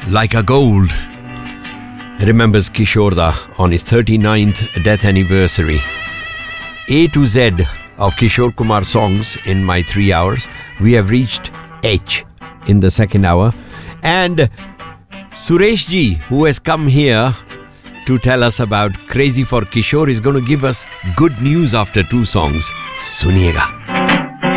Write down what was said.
like a gold. Remembers Kishore Da on his 39th death anniversary. A to Z of Kishore Kumar songs in my 3 hours. We have reached H in the second hour. And Suresh ji, who has come here to tell us about Crazy for Kishore, is going to give us good news after 2 songs. Suniega.